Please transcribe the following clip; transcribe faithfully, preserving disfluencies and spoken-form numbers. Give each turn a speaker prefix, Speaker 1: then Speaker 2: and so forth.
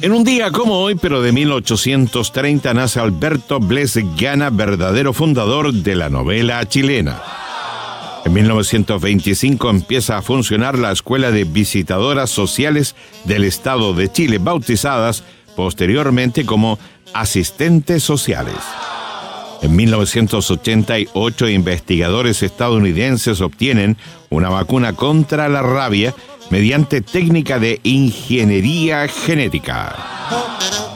Speaker 1: En un día como hoy, pero de mil ochocientos treinta, nace Alberto Blest Gana, verdadero fundador de la novela chilena. En mil novecientos veinticinco empieza a funcionar la Escuela de Visitadoras Sociales del Estado de Chile, bautizadas posteriormente como asistentes sociales. En mil novecientos ochenta y ocho, investigadores estadounidenses obtienen una vacuna contra la rabia mediante técnica de ingeniería genética.